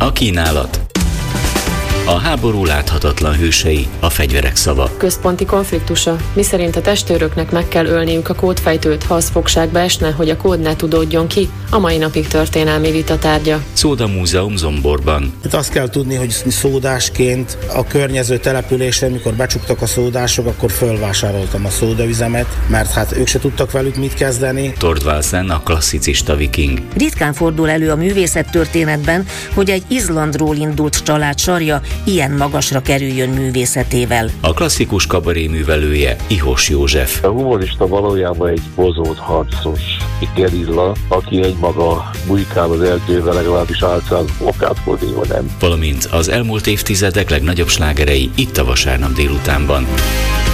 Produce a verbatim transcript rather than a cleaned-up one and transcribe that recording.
A kínálat. A háború láthatatlan hősei, a fegyverek szava. Központi konfliktusa, miszerint a testőröknek meg kell ölniük a kódfejtőt, ha az fogságba esne, hogy a kód ne tudódjon ki, a mai napig történelmi vita tárgya. Szóda Múzeum Zomborban. Hát azt kell tudni, hogy szódásként a környező településen, mikor becsuktak a szódások, akkor fölvásároltam a szódaüzemet, mert hát ők se tudtak velük mit kezdeni. Thorvaldsen, a klasszicista viking. Ritkán fordul elő a művészettörténetben, hogy egy Izlandról indult család sarja ilyen magasra kerüljön művészetével. A klasszikus kabaré művelője Ihos József. A humorista valójában egy bozolt harcos, egy gerilla, aki egymaga bujkál az erdővel, legalábbis általában okát fordítva nem. Valamint az elmúlt évtizedek legnagyobb slágerei itt a vasárnap délutánban.